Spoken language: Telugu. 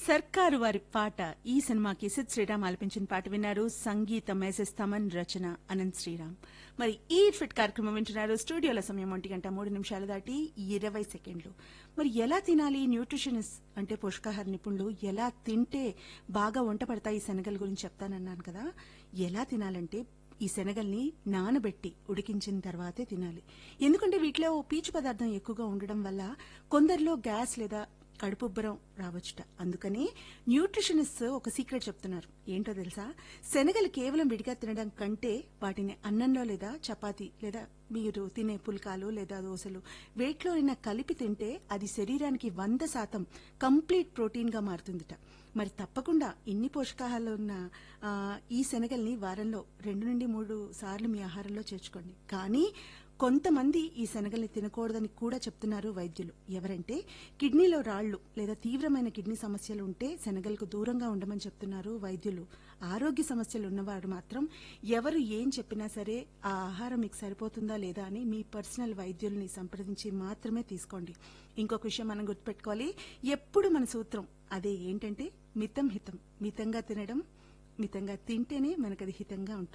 సర్కారు వారి పాట ఈ సినిమాకి సిద్ శ్రీరామ్ ఆలపించిన పాట విన్నారు. సంగీతం ఎస్ఎస్ తమన్, రచన అనంత్ శ్రీరామ్. మరి ఈ ఫిట్ కార్యక్రమం వింటున్నారు. స్టూడియోల సమయం 1:03 దాటి 20 సెకండ్లు. మరి ఎలా తినాలి? న్యూట్రిషనిస్ట్ అంటే పోషకాహార నిపుణులు ఎలా తింటే బాగా వంట పడతాయి ఈ శనగల గురించి చెప్తానన్నాను కదా. ఎలా తినాలంటే ఈ శనగల్ని నానబెట్టి ఉడికించిన తర్వాతే తినాలి. ఎందుకంటే వీటిలో పీచు పదార్థం ఎక్కువగా ఉండడం వల్ల కొందరిలో గ్యాస్ లేదా కడుపుబ్బరం రావచ్చుట. అందుకని న్యూట్రిషనిస్ట్ ఒక సీక్రెట్ చెప్తున్నారు. ఏంటో తెలుసా? శనగలు కేవలం విడిగా తినడం కంటే వాటిని అన్నంలో లేదా చపాతీ లేదా మీరు తినే పుల్కాలు లేదా దోశలు వేటిలో అయినా కలిపి తింటే అది శరీరానికి 100% కంప్లీట్ ప్రోటీన్ గా మారుతుందిట. మరి తప్పకుండా ఇన్ని పోషకాహారాలు ఉన్న ఈ శనగల్ని వారంలో 2 నుండి 3 సార్లు మీ ఆహారంలో చేర్చుకోండి. కానీ కొంతమంది ఈ శనగల్ని తినకూడదని కూడా చెప్తున్నారు వైద్యులు. ఎవరంటే కిడ్నీలో రాళ్లు లేదా తీవ్రమైన కిడ్నీ సమస్యలు ఉంటే శనగలకు దూరంగా ఉండమని చెప్తున్నారు వైద్యులు. ఆరోగ్య సమస్యలు ఉన్నవారు మాత్రం ఎవరు ఏం చెప్పినా సరే ఆ ఆహారం మీకు సరిపోతుందా లేదా అని మీ పర్సనల్ వైద్యుల్ని సంప్రదించి మాత్రమే తీసుకోండి. ఇంకొక విషయం మనం గుర్తుపెట్టుకోవాలి. ఎప్పుడు మన సూత్రం అదే ఏంటంటే మితం హితం. మితంగా తినడం, మితంగా తింటేనే మనకది హితంగా ఉంటుంది.